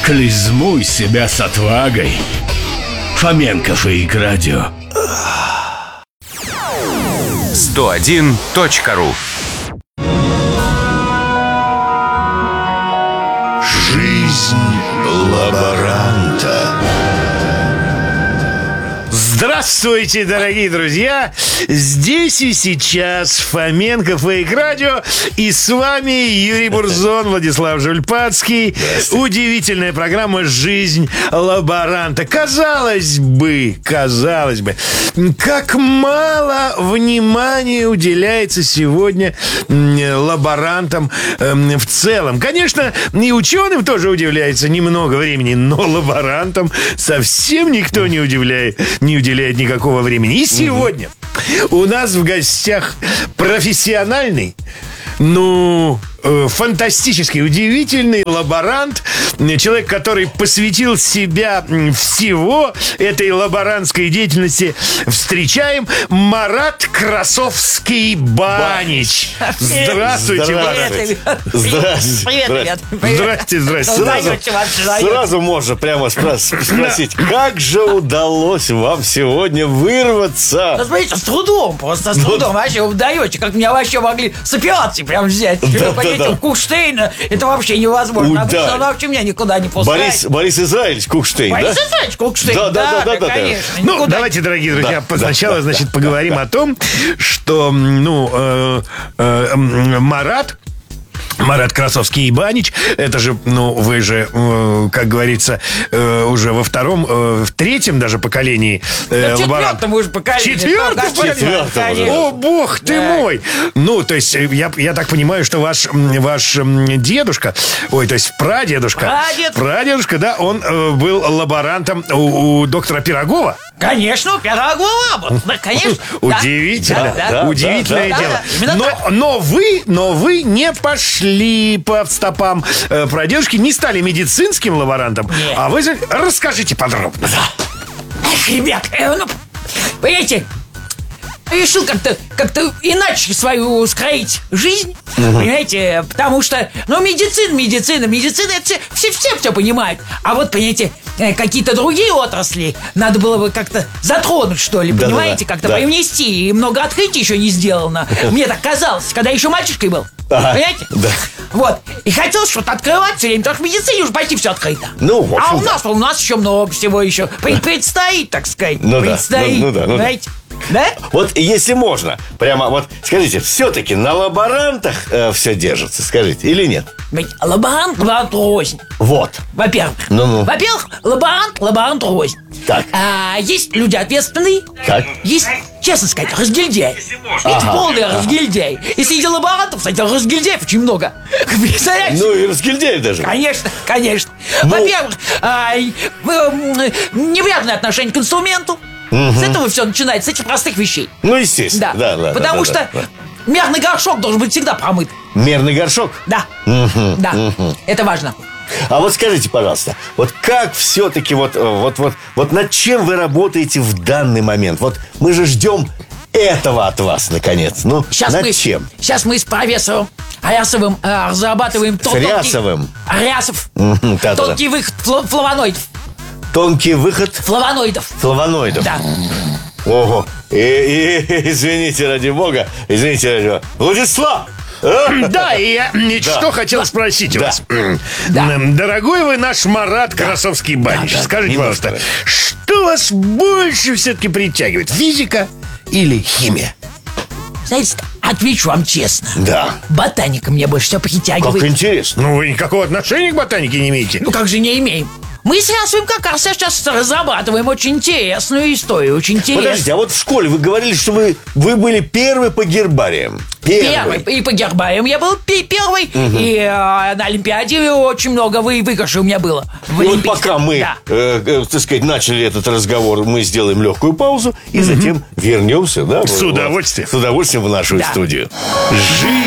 Клизмуй себя с отвагой. Фоменко Фейк Радио. 101.ру. Жизнь лаборанта. Здравствуйте, дорогие друзья! Здесь и сейчас Фоменко Фейк Радио. И с вами Юрий Бурзон, Владислав Жульпацкий. Удивительная программа «Жизнь лаборанта». Казалось бы, как мало внимания уделяется сегодня лаборантам в целом. Конечно, и ученым тоже уделяется немного времени, но лаборантам совсем никто не уделяет никакого времени. И сегодня у нас в гостях профессиональный, фантастический, удивительный лаборант, человек, который посвятил себя всего этой лаборантской деятельности. Встречаем Марат Красовский-Банич. Здравствуйте, Марат. Здравствуйте. Привет, ребят. Здрасте. Сразу можно прямо спросить, как же удалось вам сегодня вырваться? Ну, смотрите, с трудом. Вообще удаете. Как меня вообще могли с операции прям взять? Кукштейна, это вообще невозможно. Обычно он вообще меня никуда не пускает. Борис Израильевич Кукштейн, да? Борис Израильевич Кукштейн, да, конечно. Давайте, дорогие друзья, сначала, поговорим о том, что, Марат Красовский-Банич, это же, вы же, как говорится, уже в третьем даже поколении лаборант. Четвертом уже поколении. Четвертом? О, бог ты мой! То есть, я так понимаю, что ваш дедушка, прадедушка, да, он был лаборантом у доктора Пирогова. Конечно, у Пирогова был. Да, конечно. Удивительно. Удивительное дело. Но вы не пошли по стопам прадедушки, не стали медицинским лаборантом. Нет. А вы расскажите подробно. Ребят, понимаете, решил как-то иначе свою скроить жизнь, понимаете, потому что, медицина, это все понимают. А вот, понимаете, какие-то другие отрасли надо было бы как-то затронуть, что ли, понимаете, как-то привнести. И много открытий еще не сделано. Мне так казалось, когда еще мальчишкой был. Понимаете? Да. Вот. И хотелось что-то открывать все время, потому что в медицине уже почти все открыто. А у нас еще много всего еще предстоит, так сказать. Предстоит. Знаете? Да? Вот если можно, прямо скажите, все-таки на лаборантах все держится, скажите, или нет? Лаборант рознь. Вот. Во-первых. Во-первых, лаборант рознь. Так. Есть люди ответственные. Так. Есть, честно сказать, разгильдяй. Есть полный разгильдяй. И среди лаборантов, кстати, разгильдяев очень много. И разгильдяев даже. Конечно. Во-первых, неприятное отношение к инструменту. С этого все начинается, с этих простых вещей. Естественно. Да. Потому что мерный горшок должен быть всегда промыт. Мерный горшок? Да. Это важно. А вот скажите, пожалуйста, как все-таки над чем вы работаете в данный момент? Мы же ждем этого от вас, наконец. Чем? Сейчас мы с профессором Рясовым разрабатываем Рясов. Тонкий выход флавоноидов. Тонкий выход флавоноидов. Да. Ого. Извините, ради бога. Владислав! Да, и я что хотел спросить у вас. Дорогой вы наш Марат Красовский-Банич, скажите, пожалуйста, что вас больше все-таки притягивает? Физика или химия? Знаете, отвечу вам честно. Да. Ботаника мне больше всего притягивает. Как интересно. Вы никакого отношения к ботанике не имеете? Как же не имеем? Мы с Рясовым как раз сейчас разрабатываем очень интересную историю. Подождите, в школе вы говорили, что вы были первый по гербариям. Первый. И по гербариям я был первый. И на Олимпиаде очень много выигрышей у меня было. Пока мы, начали этот разговор, мы сделаем легкую паузу и затем вернемся, С удовольствием. С удовольствием в нашу студию. Жизнь